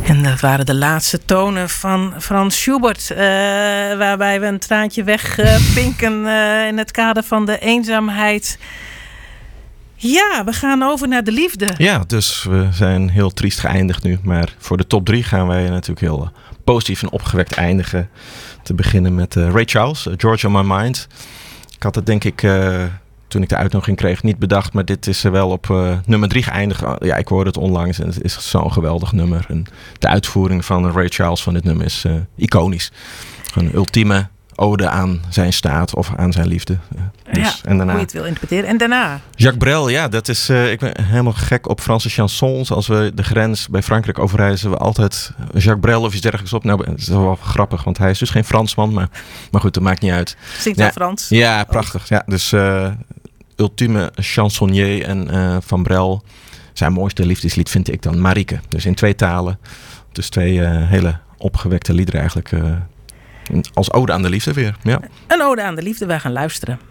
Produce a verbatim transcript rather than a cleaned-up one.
En dat waren de laatste tonen van Frans Schubert. Uh, waarbij we een traantje wegpinken uh, in het kader van de eenzaamheid. Ja, we gaan over naar de liefde. Ja, dus we zijn heel triest geëindigd nu. Maar voor de top drie gaan wij natuurlijk heel uh, positief en opgewekt eindigen. Te beginnen met uh, Ray Charles, uh, George on My Mind. Ik had het denk ik... Uh, Toen ik de uitnodiging kreeg, niet bedacht. Maar dit is er wel op uh, nummer drie geëindigd. Ja, ik hoorde het onlangs en het is zo'n geweldig nummer. En de uitvoering van Ray Charles van dit nummer is uh, iconisch. Gewoon een ultieme ode aan zijn staat of aan zijn liefde. Uh, dus, ja, en daarna, hoe je het wil interpreteren. En daarna? Jacques Brel, ja, dat is... Uh, ik ben helemaal gek op Franse chansons. Als we de grens bij Frankrijk overreizen, we altijd Jacques Brel of iets dergelijks op. Nou, dat is wel grappig, want hij is dus geen Fransman. Maar, maar goed, dat maakt niet uit. Zingt ja, wel Frans? Ja, prachtig. Ja, dus... Uh, ultieme chansonnier en uh, Van Brel. Zijn mooiste liefdeslied vind ik dan Marieke. Dus in twee talen. Dus twee uh, hele opgewekte liederen eigenlijk. Uh, als ode aan de liefde weer. Ja. Een ode aan de liefde, wij gaan luisteren.